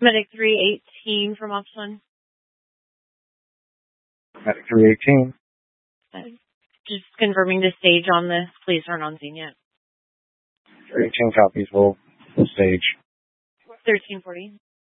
Medic 318 from Ops 1. Medic 318. Just confirming the stage on this. Police aren't on scene yet. 318 copies. We'll stage. 1340.